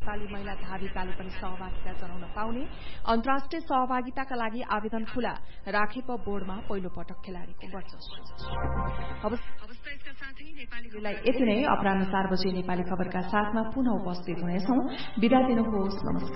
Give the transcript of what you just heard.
नेपाली महिला धाविकाले पनि सहभागिता जनाउन पाउने अन्तर्राष्ट्रिय सहभागिताका लागि आवेदन खुला राखेप बोर्डमा पहिलो पटक खेलाड़ीको वर्चस्व यति नै अपराह्न 4 बजे नेपाली खबरका साथमा पुनः उपस्थित हुनेछौं। बिदा दिनुहोस्। नमस्कार।